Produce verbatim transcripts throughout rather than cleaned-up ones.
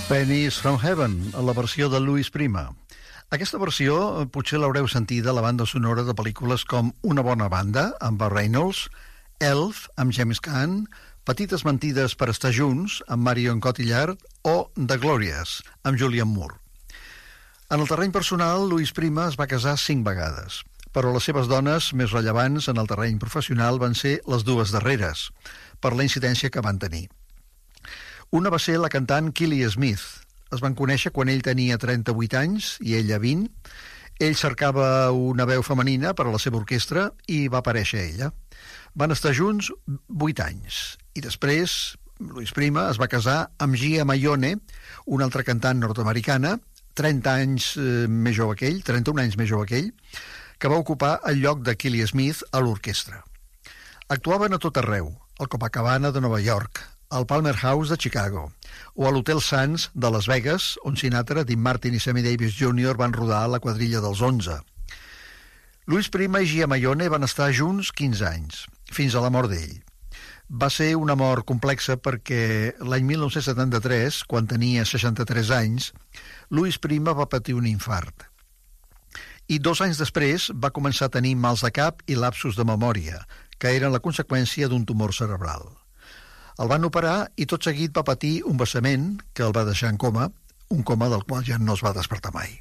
Pennies from Heaven, a la versió de Louis Prima. Aquesta versió potser l'haureu sentida a la banda sonora de pel·lícules com Una bona banda, amb Burt Reynolds, Elf, amb James Caan, Petites mentides per estar junts, amb Marion Cotillard, o The Glorious, amb Julianne Moore. En el terreny personal, Louis Prima es va casar cinc vegades, però les seves dones més rellevants en el terreny professional van ser les dues darreres, per la incidència que van tenir. Una va ser la cantant Killy Smith. Es van conèixer quan ell tenia trenta-vuit anys i ella vint. Ell cercava una veu femenina per a la seva orquestra i va aparèixer ella. Van estar junts vuit anys. I després, Louis Prima es va casar amb Gia Mayone, una altra cantant nord-americana, trenta anys eh, més jove que ell, trenta-un anys més jove que ell, que va ocupar el lloc de Killy Smith a l'orquestra. Actuaven a tot arreu, al Copacabana de Nova York, al Palmer House de Chicago o a l'Hotel Sands de Las Vegas, on Sinatra, Dean Martin i Sammy Davis júnior van rodar la quadrilla dels onze. Louis Prima i Gia Mayone van estar junts quinze anys, fins a la mort d'ell. Va ser una mort complexa perquè l'any mil nou-cents setanta-tres, quan tenia seixanta-tres anys, Louis Prima va patir un infart. I dos anys després va començar a tenir mals de cap i lapsus de memòria, que eren la conseqüència d'un tumor cerebral. El van operar i tot seguit va patir un vessament que el va deixar en coma, un coma del qual ja no es va despertar mai.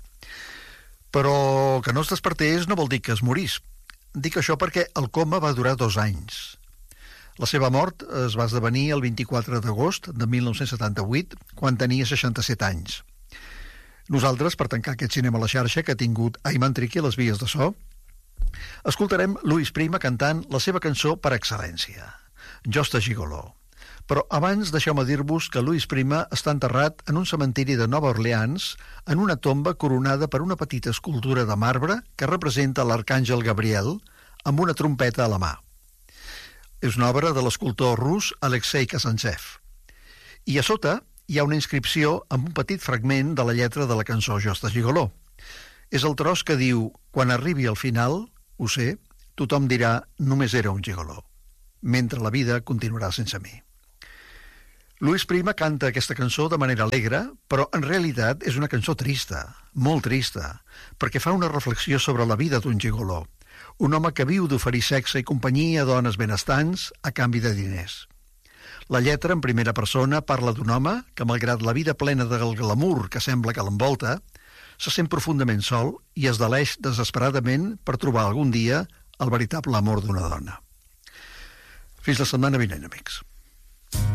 Però que no es despertés no vol dir que es morís. Dic això perquè el coma va durar dos anys. La seva mort es va esdevenir el vint-i-quatre d'agost de mil nou-cents setanta-vuit, quan tenia seixanta-set anys. Nosaltres, per tancar aquest cinema a la xarxa que ha tingut Ayman Triqui a les vies de so, escoltarem Louis Prima cantant la seva cançó per excel·lència, Just a Gigolo. Però abans deixeu-me dir-vos que Louis Prima està enterrat en un cementiri de Nova Orleans en una tomba coronada per una petita escultura de marbre que representa l'arcàngel Gabriel amb una trompeta a la mà. És una obra de l'escultor rus Alexei Kazantsev. I a sota hi ha una inscripció amb un petit fragment de la lletra de la cançó Just a Gigolo. És el tros que diu: quan arribi al final, ho sé, tothom dirà només era un gigoló, mentre la vida continuarà sense mi. Louis Prima canta aquesta cançó de manera alegre, però en realitat és una cançó trista, molt trista, perquè fa una reflexió sobre la vida d'un gigoló, un home que viu d'oferir sexe i companyia a dones benestants a canvi de diners. La lletra, en primera persona, parla d'un home que, malgrat la vida plena del glamour que sembla que l'envolta, se sent profundament sol i es deleix desesperadament per trobar algun dia el veritable amor d'una dona. Fins la setmana vinent, amics.